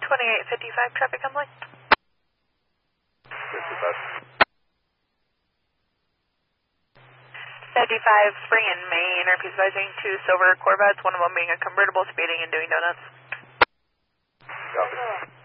2855 traffic Emily. 55 Spring and Main, RP advising 2 silver Corvettes, one of them being a convertible, speeding and doing donuts. Copy.